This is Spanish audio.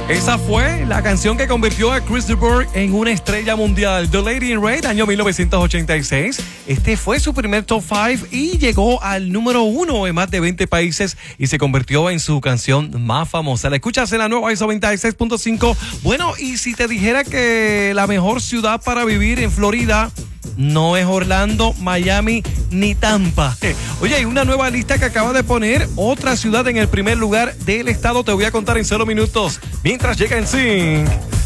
Esa fue la canción que convirtió a Chris de Burgh en una estrella mundial. The Lady in Red, año 1986. Este fue su primer top 5 y llegó al número 1 en más de 20 países y se convirtió en su canción más famosa. La escuchas en la nueva ISO 96.5. Bueno, y si te dijera que la mejor ciudad para vivir en Florida no es Orlando, Miami ni Tampa. Oye, hay una nueva lista que acaba de poner otra ciudad en el primer lugar del estado. Te voy a contar en 0 minutos. Mientras llega en Sync.